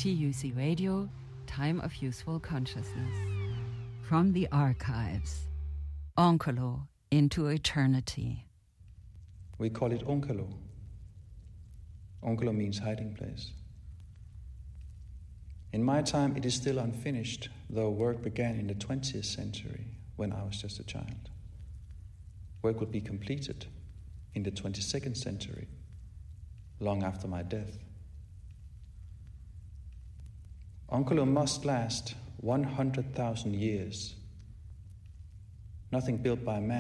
TUC Radio, Time of Useful Consciousness. From the archives, Onkelo into eternity. We call it Onkelo. Onkelo means hiding place. In my time, it is still unfinished, though work began in the 20th century when I was just a child. Work would be completed in the 22nd century, long after my death. Onkelo must last 100,000 years. Nothing built by man